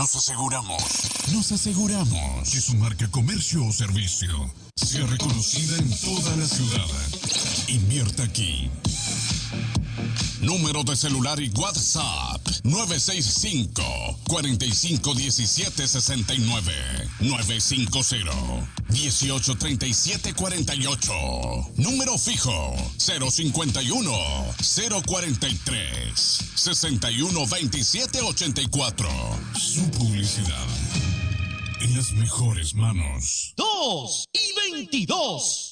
Nos aseguramos que su marca, comercio o servicio sea reconocida en toda la ciudad. Invierta aquí. Número de celular y WhatsApp 965-451769 950-183748. Número fijo 051-043-612784. Su publicidad en las mejores manos. 2 y 22.